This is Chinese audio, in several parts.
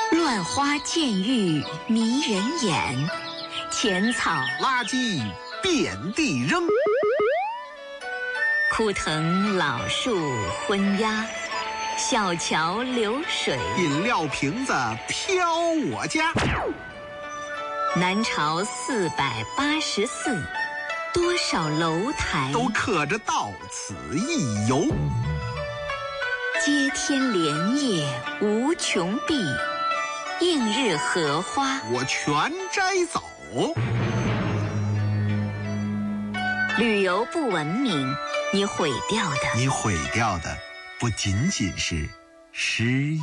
乱花渐欲迷人眼，浅草垃圾遍地扔。 枯藤老树昏鸦，小桥流水饮料瓶子飘我家。 南朝484，多少楼台都刻着到此一游。 接天莲叶无穷碧，映日荷花我全摘走。 旅游不文明，你毁掉的不仅仅是诗意。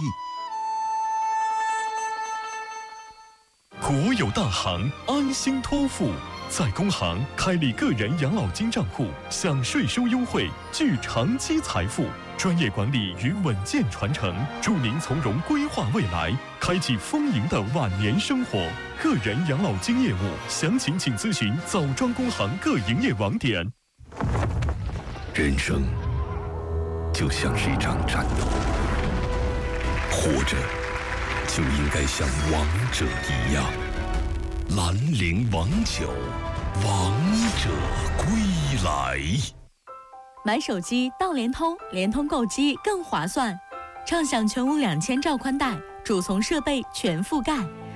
国有大行安心托付，在工行开立个人养老金账户，享税收优惠，聚长期财富，专业管理与稳健传承，助您从容规划未来，开启丰盈的晚年生活。个人养老金业务详情请咨询枣庄工行各营业网点。 人生就像是一场战斗，活着就应该像王者一样。兰陵王酒，王者归来。 买手机到联通，联通购机更划算，畅享全屋2000兆宽带，主从设备全覆盖，